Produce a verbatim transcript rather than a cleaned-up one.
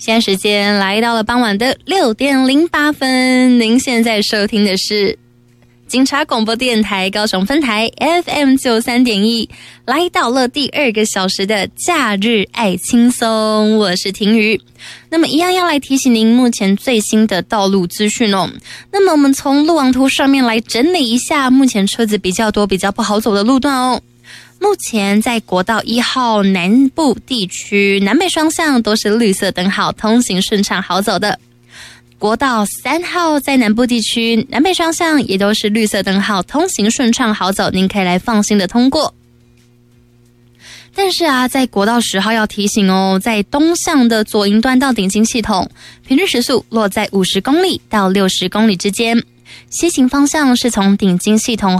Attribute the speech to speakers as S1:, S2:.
S1: 现在时间来到了傍晚的六点零八分，您现在收听的是警察广播电台高雄分台 F M 九三点一，来到了第二个小时的假日爱轻松，我是婷瑜。那么一样要来提醒您目前最新的道路资讯哦。那么我们从路网图上面来整理一下目前车子比较多比较不好走的路段哦。目前在国道一号南部地区南北双向都是绿色灯号，通行顺畅好走的。国道三号在南部地区南北双向也都是绿色灯号，通行顺畅好走，您可以来放心的通过。但是啊，在国道十号要提醒哦，在东向的左营段到顶金系统，平均时速落在五十公里到六十公里之间，西行方向是从顶金系统